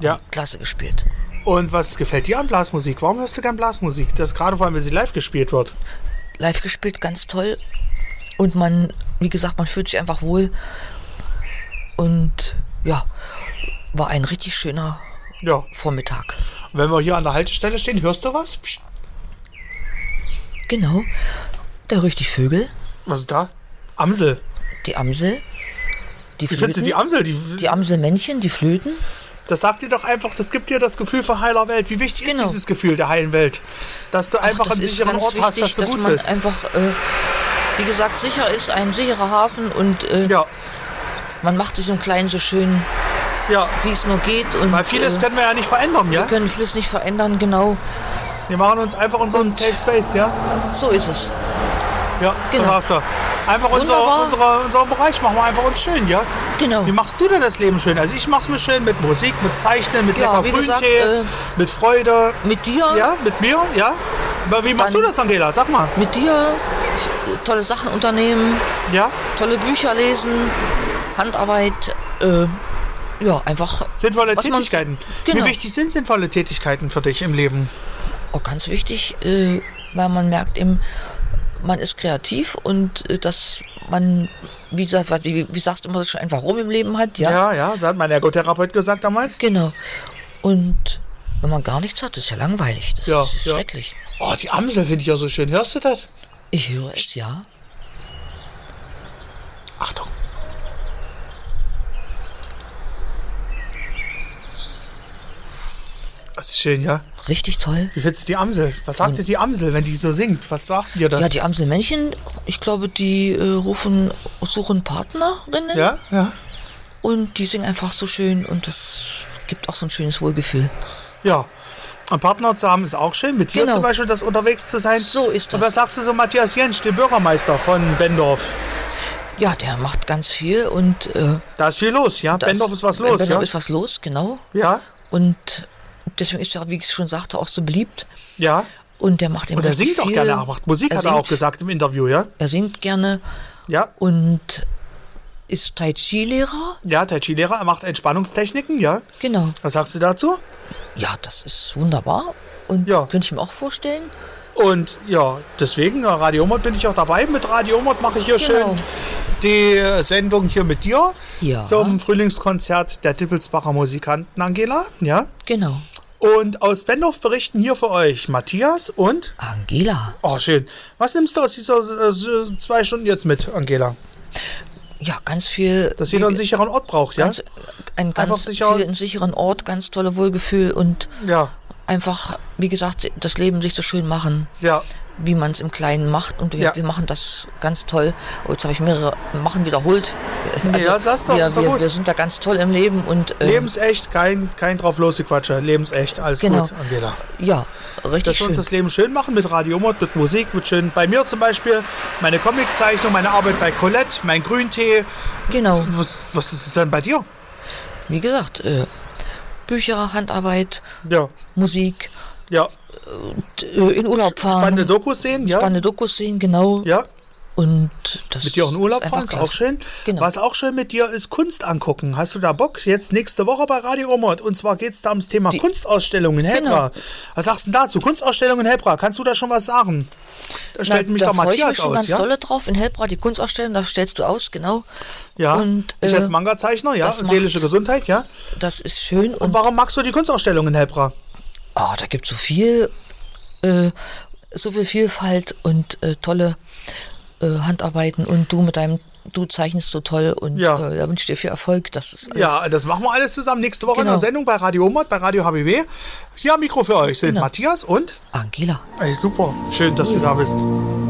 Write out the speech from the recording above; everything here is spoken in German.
Ja. Klasse gespielt. Und was gefällt dir an Blasmusik? Warum hörst du gern Blasmusik? Das gerade vor allem, wenn sie live gespielt wird. Live gespielt, ganz toll. Und man, wie gesagt, man fühlt sich einfach wohl. Und ja, war ein richtig schöner Vormittag. Und wenn wir hier an der Haltestelle stehen, hörst du was? Psst. Genau, da riecht die Vögel. Was ist da? Amsel. Die Amsel. Die Wie findest du die Amsel? Die Amselmännchen, die Flöten. Das sagt dir doch einfach, das gibt dir das Gefühl für heiler Welt. Wie wichtig ist dieses Gefühl der heilen Welt? Dass du einfach einen sicheren Ort hast, dass du gut bist. Einfach, wie gesagt, sicher ist, ein sicherer Hafen und man macht es im Kleinen so schön, wie es nur geht. Und, weil vieles können wir ja nicht verändern, ja? Wir können vieles nicht verändern, genau. Wir machen uns einfach unseren Safe Space, ja? So ist es. Ja, genau. So. Einfach unseren Bereich machen wir einfach uns schön, ja? Genau. Wie machst du denn das Leben schön? Also ich mach's mir schön mit Musik, mit Zeichnen, mit lecker Grüntee, mit Freude. Mit dir? Ja, mit mir, ja. Aber wie machst du das, Angela? Sag mal. Mit dir tolle Sachen unternehmen, tolle Bücher lesen, Handarbeit, einfach... Sinnvolle Tätigkeiten. Wie wichtig sind sinnvolle Tätigkeiten für dich im Leben? Oh, ganz wichtig, weil man merkt eben, man ist kreativ und dass man, wie sagst du immer, schon einfach Rum im Leben hat. Ja, das hat mein Ergotherapeut gesagt damals. Genau. Und wenn man gar nichts hat, ist ja langweilig. Das ist schrecklich. Oh, die Amsel finde ich ja so schön. Hörst du das? Ich höre es, ja. Achtung. Das ist schön, ja? Richtig toll. Wie findest du die Amsel? Was sagt dir die Amsel, wenn die so singt? Was sagt dir das? Ja, die Amselmännchen, ich glaube, die suchen Partnerinnen. Ja. Und die singen einfach so schön und das gibt auch so ein schönes Wohlgefühl. Ja. Einen Partner zu haben ist auch schön. Mit dir zum Beispiel, das unterwegs zu sein. So ist das. Und was sagst du so Matthias Jentsch, dem Bürgermeister von Bendorf? Ja, der macht ganz viel und... da ist viel los, ja? Bendorf ist was los, Bendorf ist was los, genau. Ja. Und deswegen ist er, wie ich schon sagte, auch so beliebt. Ja. Und der macht eben und er singt auch gerne, er macht Musik, hat er auch gesagt im Interview, ja? Er singt gerne. Ja. Und ist Tai Chi-Lehrer. Ja, Tai Chi-Lehrer, er macht Entspannungstechniken, ja? Genau. Was sagst du dazu? Ja, das ist wunderbar und könnte ich mir auch vorstellen. Und ja, deswegen, Radio Omot bin ich auch dabei. Mit Radio Omot mache ich hier schön die Sendung hier mit dir zum Frühlingskonzert der Dippelsbacher Musikanten, Angela. Ja, genau. Und aus Bendorf berichten hier für euch Matthias und Angela. Oh, schön. Was nimmst du aus dieser 2 Stunden jetzt mit, Angela? Ja, ganz viel. Dass jeder einen sicheren Ort braucht, ja? Einen sicheren Ort, ganz tolle Wohlgefühl und einfach, wie gesagt, das Leben sich so schön machen. Ja. Wie man es im Kleinen macht und wir machen das ganz toll. Oh, jetzt habe ich mehrere Machen wiederholt. Also das ist doch gut. Wir sind da ganz toll im Leben und lebensecht, kein drauf losgequatsche, lebensecht, alles gut, Angela. Ja, richtig dass wir uns das Leben schön machen mit Radio Omot, mit Musik, mit schön. Bei mir zum Beispiel meine Comiczeichnung, meine Arbeit bei Colette, mein Grüntee. Genau. Was ist es denn bei dir? Wie gesagt, Bücher, Handarbeit, Musik. Ja. In Urlaub fahren. Spannende Dokus sehen, ja. Spannende Dokus sehen, genau. Ja. Und das mit dir auch in Urlaub fahren, ist auch schön. Genau. Was auch schön mit dir ist, Kunst angucken. Hast du da Bock? Jetzt nächste Woche bei Radio Omot. Und zwar geht es da ums Thema Kunstausstellung in Helbra. Genau. Was sagst du denn dazu? Kunstausstellung in Helbra. Kannst du da schon was sagen? Da stellt mich doch Matthias aus. Da freue ich mich schon ganz dolle drauf. In Helbra die Kunstausstellung, da stellst du aus, genau. Ja, und, ich als Manga-Zeichner, seelische Gesundheit, ja. Das ist schön. Und warum magst du die Kunstausstellung in Helbra? Oh, da gibt es so viel Vielfalt und tolle Handarbeiten und du zeichnest so toll und da wünsche ich dir viel Erfolg. Das ist alles. Ja, das machen wir alles zusammen nächste Woche in der Sendung bei Radio Omot, bei Radio HBW. Hier am Mikro für euch sind Matthias und Angela. Ey, super, schön, dass du da bist.